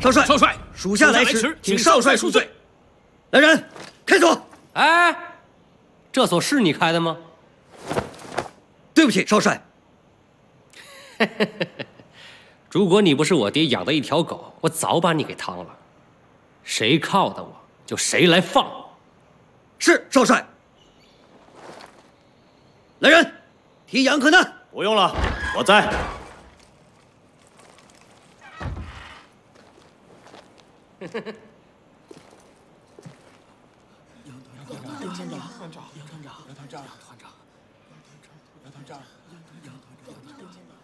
少帅， 少帅， 属下来迟，请少帅恕罪。来人，开锁！ 哎，这锁是你开的吗？ 对不起，少帅。 如果你不是我爹养的一条狗，我早把你给烫了。谁靠的我，就谁来放我。 是少帅。来人，提杨可南。 不用了，我在。 团长。